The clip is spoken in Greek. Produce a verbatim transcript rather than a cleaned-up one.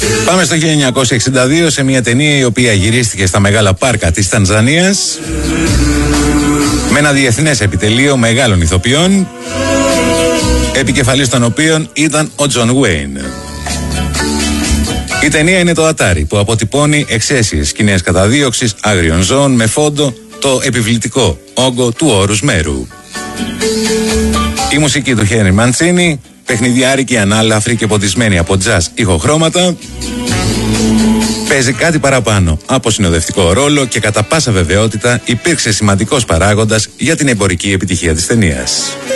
Πάμε στο χίλια εννιακόσια εξήντα δύο σε μια ταινία η οποία γυρίστηκε στα μεγάλα πάρκα της Τανζανίας με ένα διεθνές επιτελείο μεγάλων ηθοποιών, επικεφαλής των οποίων ήταν ο Τζον Γουέιν. Η ταινία είναι το Atari, που αποτυπώνει εξαίσιες σκηνές καταδίωξης άγριων ζώων με φόντο το επιβλητικό όγκο του όρους μέρου. Η μουσική του Χένρι Μαντσίνι, παιχνιδιάρικη, ανάλαφρη και ποτισμένη από τζαζ ηχοχρώματα, παίζει κάτι παραπάνω από συνοδευτικό ρόλο και κατά πάσα βεβαιότητα υπήρξε σημαντικός παράγοντας για την εμπορική επιτυχία της ταινίας.